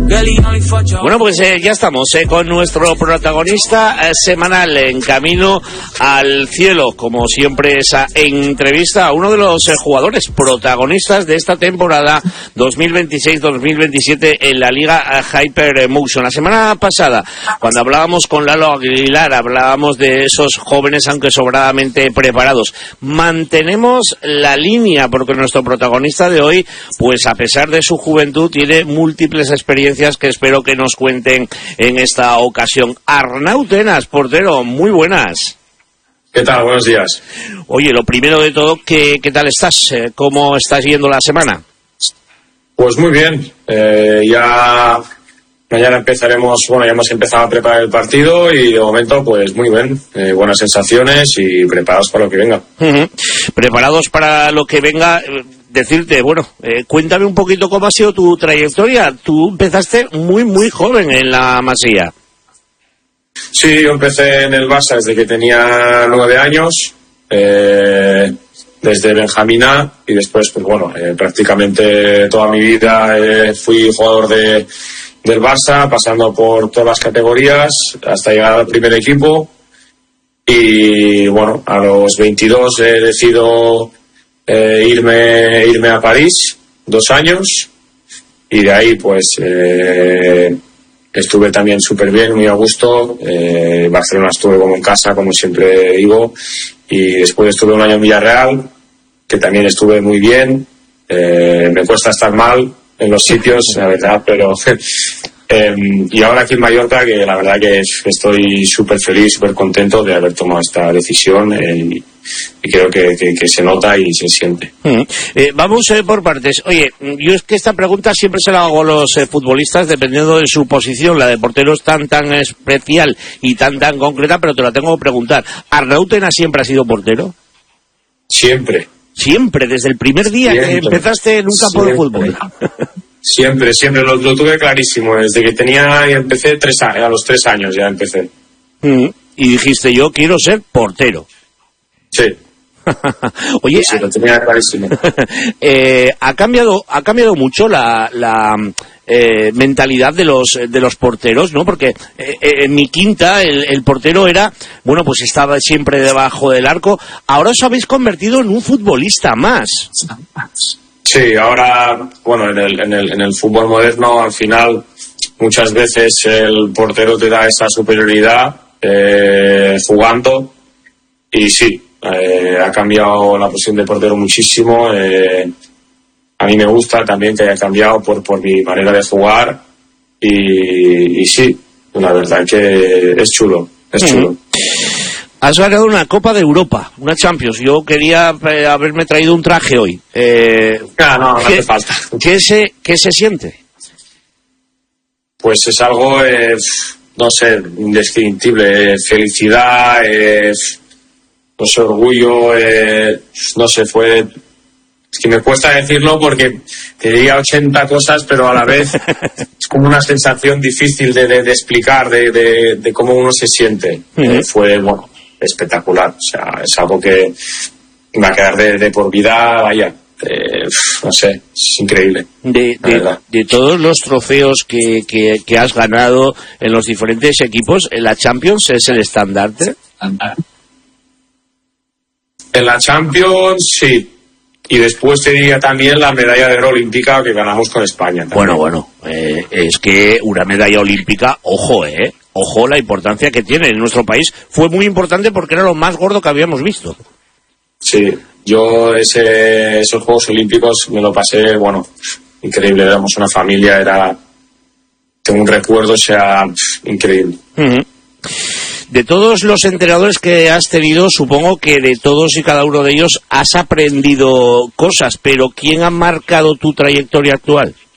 Bueno, pues ya estamos con nuestro protagonista semanal en Camino al Cielo. Como siempre, esa entrevista a uno de los jugadores protagonistas de esta temporada 2026-2027 en la Liga Hypermotion. La semana pasada, cuando hablábamos con Lalo Aguilar, hablábamos de esos jóvenes, aunque sobradamente preparados. Mantenemos la línea, porque nuestro protagonista de hoy, pues a pesar de su juventud, tiene múltiples experiencias que espero que nos cuenten en esta ocasión. Arnau Tenas, portero, muy buenas. ¿Qué tal? Buenos días. Oye, lo primero de todo, ¿qué tal estás? ¿Cómo estás yendo la semana? Pues muy bien. Ya mañana empezaremos, ya hemos empezado a preparar el partido y de momento pues muy bien. Buenas sensaciones y preparados para lo que venga. Preparados para lo que venga. Decirte, cuéntame un poquito cómo ha sido tu trayectoria. Tú empezaste muy joven en la Masía. Sí, yo empecé en el Barça desde que tenía 9 años, desde Benjamín A, y después, prácticamente toda mi vida fui jugador del Barça, pasando por todas las categorías hasta llegar al primer equipo. Y a los 22 decido irme a París 2 años, y de ahí estuve también súper bien, muy a gusto. Barcelona estuve como en casa, como siempre digo, y después estuve un año en Villarreal, que también estuve muy bien. Me cuesta estar mal en los sitios, la verdad, pero y ahora aquí en Mallorca, que la verdad que estoy súper feliz, súper contento de haber tomado esta decisión, y creo que se nota y se siente. Vamos por partes. Oye, yo es que esta pregunta siempre se la hago a los futbolistas dependiendo de su posición. La de portero es tan especial y tan concreta, pero te la tengo que preguntar. ¿Arnau Tenas siempre ha sido portero? Siempre. Siempre, desde el primer día que empezaste en un campo de fútbol. Siempre, lo tuve clarísimo. Desde que empecé a los 3 años ya empecé. Y dijiste, yo quiero ser portero. Sí. Oye, sí, lo tenía clarísimo. Ha cambiado mucho la mentalidad de los porteros, ¿no? Porque en mi quinta el portero era, estaba siempre debajo del arco. Ahora os habéis convertido en un futbolista más. Sí, ahora, en el fútbol moderno, al final, muchas veces el portero te da esa superioridad jugando, y sí, ha cambiado la posición de portero muchísimo. A mí me gusta también que haya cambiado por mi manera de jugar, y sí, la verdad que es chulo, chulo. Has ganado una Copa de Europa, una Champions. Yo quería haberme traído un traje hoy. No hace falta. ¿Qué se siente? Pues es algo, indescriptible. Felicidad, orgullo, fue... Es que me cuesta decirlo porque te diría 80 cosas, pero a la vez es como una sensación difícil de explicar, de cómo uno se siente. Fue, espectacular. O sea, es algo que me va a quedar de por vida, vaya. Es increíble. De todos los trofeos que has ganado en los diferentes equipos, ¿la Champions es el estandarte? En la Champions, sí. Y después te diría también la medalla de oro olímpica que ganamos con España. También. Es que una medalla olímpica, ojo la importancia que tiene en nuestro país. Fue muy importante porque era lo más gordo que habíamos visto. Sí, yo esos Juegos Olímpicos me lo pasé, increíble. Éramos una familia, tengo un recuerdo, increíble. De todos los entrenadores que has tenido, supongo que de todos y cada uno de ellos has aprendido cosas, pero ¿quién ha marcado tu trayectoria actual?